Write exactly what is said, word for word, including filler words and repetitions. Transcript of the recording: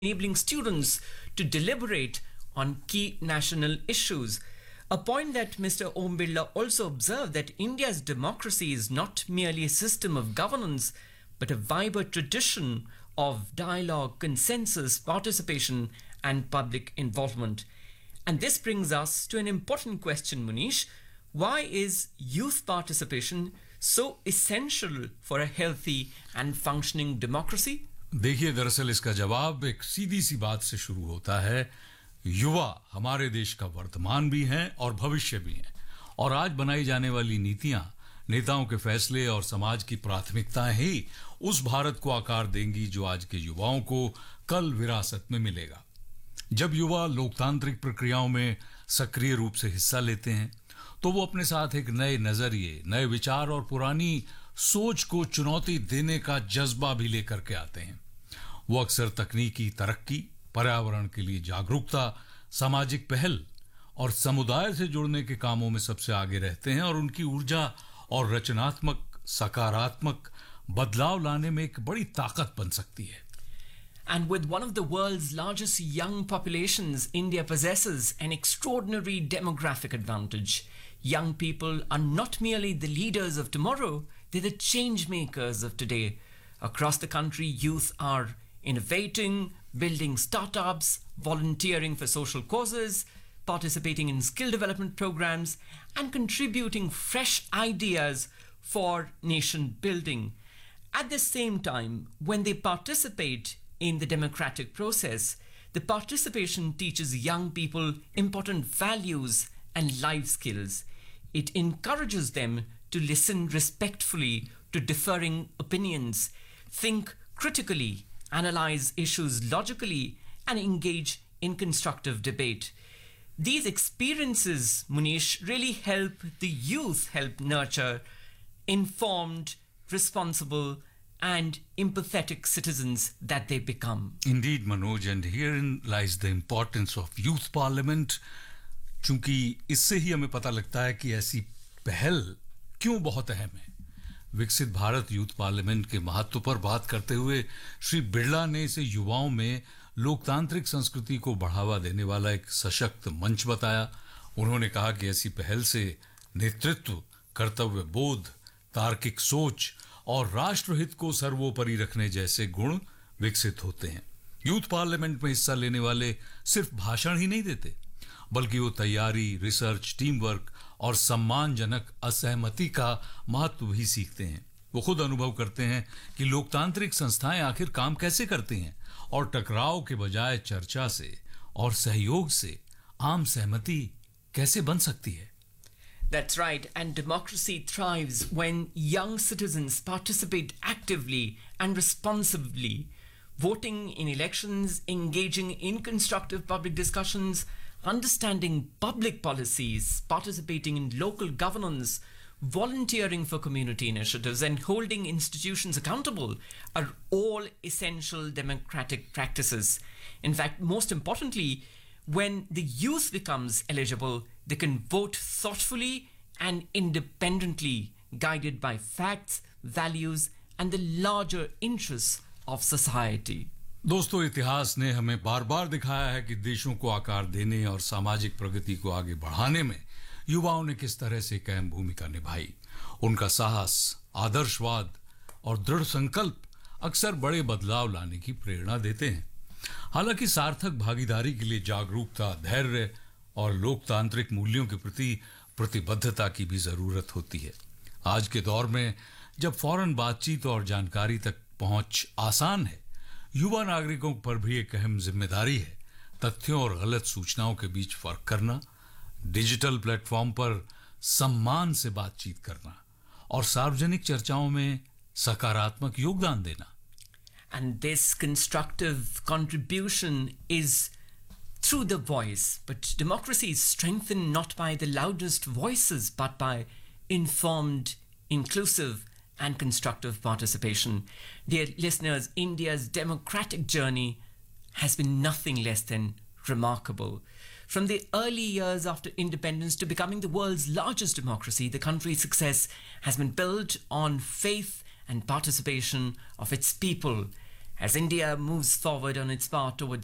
enabling students to deliberate on key national issues. A point that Mister Om Birla also observed, that India's democracy is not merely a system of governance, but a vibrant tradition of dialogue, consensus, participation, and public involvement. And this brings us to an important question, Munish. Why is youth participation so essential for a healthy and functioning democracy? देखिए, दरअसल इसका जवाब एक सीधी सी बात से शुरू होता है। युवा हमारे देश का वर्तमान भी हैं और भविष्य भी हैं, और आज बनाई जाने वाली नीतियां, नेताओं के फैसले और समाज की प्राथमिकताएं ही उस भारत को आकार देंगी जो आज के युवाओं को कल विरासत में मिलेगा। जब युवा लोकतांत्रिक प्रक्रियाओं में सक्रिय रूप से हिस्सा लेते हैं तो वो अपने साथ एक नए नजरिए, नए विचार और पुरानी सोच को चुनौती देने का जज्बा भी लेकर के आते हैं। वो अक्सर तकनीकी तरक्की, पर्यावरण के लिए जागरूकता, सामाजिक पहल और समुदाय से जुड़ने के कामों में सबसे आगे रहते हैं, और उनकी ऊर्जा और रचनात्मक, सकारात्मक बदलाव लाने में एक बड़ी ताकत बन सकती है। And with one of the world's largest young populations, India possesses an extraordinary demographic advantage. Young people are not merely the leaders of tomorrow, they're the change makers of today. Across the country, youth are innovating, building startups, volunteering for social causes, participating in skill development programs, and contributing fresh ideas for nation building. At the same time, when they participate in the democratic process, the participation teaches young people important values and life skills. It encourages them to listen respectfully to differing opinions, think critically, analyze issues logically, and engage in constructive debate. These experiences, Munish, really help the youth, help nurture informed, responsible, and empathetic citizens that they become. Indeed, Manoj, and herein lies the importance of youth parliament. चूंकि इससे ही हमें पता लगता है कि ऐसी पहल क्यों बहुत अहम है। विकसित भारत यूथ पार्लियामेंट के महत्व पर बात करते हुए श्री बिरला ने इसे युवाओं में लोकतांत्रिक संस्कृति को बढ़ावा देने वाला एक सशक्त मंच बताया। उन्होंने कहा कि ऐसी पहल से नेतृत्व, कर्तव्य बोध, तार्किक सोच और राष्ट्रहित को सर्वोपरि रखने जैसे गुण विकसित होते हैं। यूथ पार्लियामेंट में हिस्सा लेने वाले सिर्फ भाषण ही नहीं देते, बल्कि वो तैयारी, रिसर्च, टीम वर्क और सम्मानजनक असहमति का महत्व भी सीखते हैं। वो खुद अनुभव करते हैं कि लोकतांत्रिक संस्थाएं आखिर काम कैसे करती हैं, और टकराव के बजाय चर्चा से और सहयोग से आम सहमति कैसे बन सकती है। That's right, and democracy thrives when young citizens participate actively and responsibly, voting in elections, engaging in constructive public discussions, understanding public policies, participating in local governance, volunteering for community initiatives, and holding institutions accountable are all essential democratic practices. In fact, most importantly, when the youth becomes eligible, they can vote thoughtfully and independently, guided by facts, values, and the larger interests of society. दोस्तों, इतिहास ने हमें बार बार दिखाया है कि देशों को आकार देने और सामाजिक प्रगति को आगे बढ़ाने में युवाओं ने किस तरह से एक अहम भूमिका निभाई। उनका साहस, आदर्शवाद और दृढ़ संकल्प अक्सर बड़े बदलाव लाने की प्रेरणा देते हैं। हालांकि सार्थक भागीदारी के लिए जागरूकता, धैर्य और लोकतांत्रिक मूल्यों के प्रति प्रतिबद्धता की भी जरूरत होती है। आज के दौर में जब फौरन बातचीत और जानकारी तक पहुंच आसान है, युवा नागरिकों पर भी एक अहम जिम्मेदारी है तथ्यों और गलत सूचनाओं के बीच फर्क करना, डिजिटल प्लेटफॉर्म पर सम्मान से बातचीत करना और सार्वजनिक चर्चाओं में सकारात्मक योगदान देना। And this constructive contribution is through the voice. But democracy is strengthened not by the loudest voices, but by informed, inclusive, and constructive participation. Dear listeners, India's democratic journey has been nothing less than remarkable. From the early years after independence to becoming the world's largest democracy, the country's success has been built on faith and participation of its people. As India moves forward on its path towards